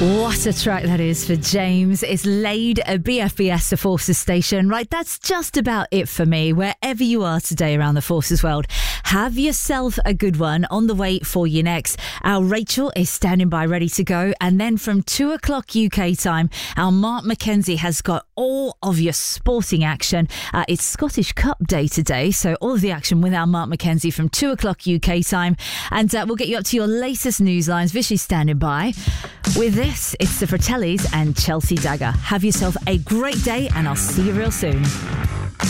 What a track that is for James. It's laid a BFBS to Forces Station. Right, that's just about it for me. Wherever you are today around the Forces world, have yourself a good one. On the way for you next, our Rachel is standing by ready to go. And then from 2 o'clock UK time, our Mark Mackenzie has got all of your sporting action. It's Scottish Cup Day today, so all of the action with our Mark Mackenzie from 2 o'clock UK time. And we'll get you up to your latest news lines. Vishy standing by. With this, it's the Fratellis and Chelsea Dagger. Have yourself a great day, and I'll see you real soon.